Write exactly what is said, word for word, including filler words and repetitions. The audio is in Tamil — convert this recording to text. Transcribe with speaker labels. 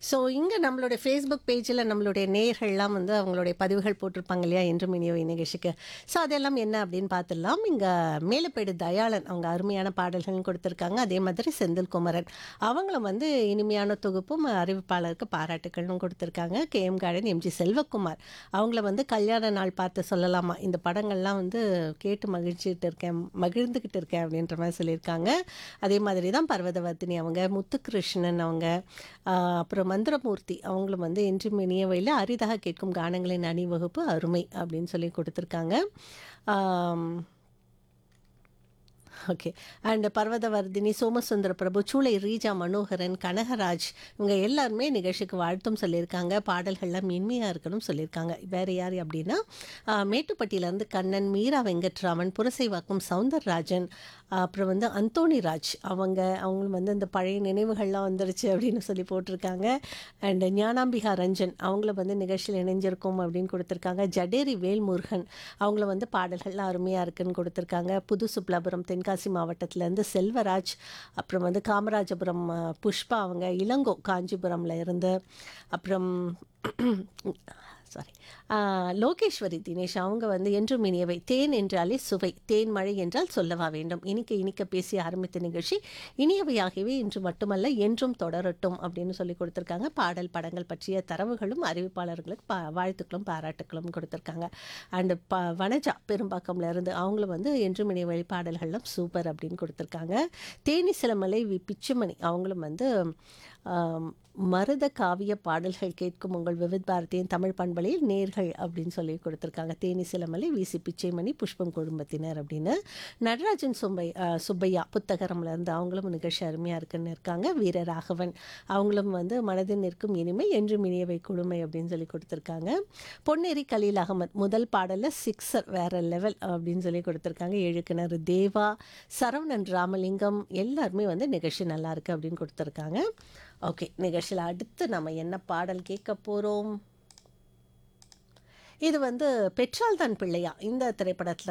Speaker 1: ஸோ இங்கே நம்மளுடைய ஃபேஸ்புக் பேஜில் நம்மளுடைய நேயர்கள்லாம் வந்து அவங்களுடைய பதிவுகள் போட்டிருப்பாங்க இல்லையா என்றும் இனியவை நிகழ்ச்சிக்கு. ஸோ அதெல்லாம் என்ன அப்படின்னு பார்த்துடலாம். இங்கே மேலப்பேடு தயாளன் அவங்க அருமையான பாடல்களும் கொடுத்துருக்காங்க. அதே மாதிரி செந்தில் குமரன் அவங்களும் வந்து இனிமையான தொகுப்பும் அறிவிப்பாளருக்கு பாராட்டுகளும் கொடுத்துருக்காங்க. K M garden MG Selvakumar அவங்கள வந்து கல்யாண நாள் பார்த்து சொல்லலாமா இந்த படங்கள்லாம் வந்து கேட்டு மகிழ்ச்சிட்டு இருக்கேன் மகிழ்ந்துக்கிட்டு இருக்கேன் அப்படின்ற மாதிரி சொல்லியிருக்காங்க. அதே மாதிரி தான் பர்வதவர்த்தினி அவங்க, முத்துகிருஷ்ணன் அவங்க, ஆஹ் அப்புறம் மந்திரமூர்த்தி அவங்களும் வந்து என்றும் இனியவையில் அரிதாக கேட்கும் கானங்களின் அணிவகுப்பு அருமை அப்படின்னு சொல்லி கொடுத்துருக்காங்க. ஆம், ஓகே. அண்ட் பர்வதவர்தினி, சோமசுந்தர பிரபு, சூளை ரீஜா மனோகரன், கனகராஜ் இவங்க எல்லாருமே நிகழ்ச்சிக்கு வாழ்த்தும் சொல்லியிருக்காங்க. பாடல்கள்லாம் இனிமையாக இருக்கணும் சொல்லியிருக்காங்க. வேறு யார் அப்படின்னா ஆஹ் மேட்டுப்பட்டியிலேருந்து கண்ணன், மீரா வெங்கட்ராமன், புரசைவாக்கம் சவுந்தரராஜன், ஆஹ் அப்புறம் வந்து அந்தோணி ராஜ் அவங்க அவங்களும் வந்து இந்த பழைய நினைவுகள்லாம் வந்துருச்சு அப்படின்னு சொல்லி போட்டிருக்காங்க. அண்ட் ஞானாம்பிகா ரஞ்சன் அவங்கள வந்து நிகழ்ச்சியில் இணைஞ்சிருக்கும் அப்படின்னு கொடுத்துருக்காங்க. ஜடேரி வேல்முருகன் அவங்கள வந்து பாடல்கள்லாம் அருமையாக இருக்குன்னு கொடுத்துருக்காங்க. புது சுப்லாபுரம் தென்காசி மாவட்டத்திலேருந்து செல்வராஜ், அப்புறம் வந்து காமராஜபுரம் அஹ், புஷ்பா அவங்க, இளங்கோ காஞ்சிபுரம்ல இருந்து, அப்புறம் சாரி லோகேஸ்வரி தினேஷ் அவங்க வந்து என்றும் இனியவை தேன் என்றாலே சுவை, தேன் மழை என்றால் சொல்லவா வேண்டும், இனிக்க இனிக்க பேசி ஆரம்பித்த நிகழ்ச்சி இனியவையாகவே இன்று மட்டுமல்ல என்றும் தொடரட்டும் அப்படின்னு சொல்லி கொடுத்துருக்காங்க. பாடல் படங்கள் பற்றிய தரவுகளும் அறிவிப்பாளர்களுக்கு பா வாழ்த்துக்களும் பாராட்டுக்களும் கொடுத்துருக்காங்க. அண்டு ப வனஜா பெரும்பாக்கம்ல இருந்து அவங்களும் வந்து என்றும் இனியவை பாடல்கள்லாம் சூப்பர் அப்படின்னு கொடுத்துருக்காங்க. தேனி சிலமலை வி பிச்சுமணி அவங்களும் வந்து ஆம், மருத காவிய பாடல்கள் கேட்கும் உங்கள் விவித் பாரதியின் தமிழ் பண்பலையில் நேர்கள் அப்படின்னு சொல்லி கொடுத்துருக்காங்க. தேனி சிலமலை, விசி பிச்சைமணி, புஷ்பம் குடும்பத்தினர் அப்படின்னு. நடராஜன் சும்பை அஹ், சுப்பையா புத்தகரம்ல இருந்து அவங்களும் நிகழ்ச்சி அருமையாக இருக்குன்னு இருக்காங்க. வீரராகவன் அவங்களும் வந்து மனதில் நிற்கும் இனிமை என்றும் இனியவை குழுமை அப்படின்னு சொல்லி கொடுத்துருக்காங்க. பொன்னேரி கலீல் அகமத் முதல் பாடலில் சிக்ஸர் வேற லெவல் அப்படின்னு சொல்லி கொடுத்துருக்காங்க. எழுக்கிணறு தேவா, சரவணன் ராமலிங்கம் எல்லாருமே வந்து நிகழ்ச்சி நல்லா இருக்கு அப்படின்னு கொடுத்துருக்காங்க. ஓகே, நிகழ்ச்சியில் அடுத்து நம்ம என்ன பாடல் கேட்க போகிறோம்? இது வந்து பெற்றால் தான் பிள்ளையா இந்த திரைப்படத்தில்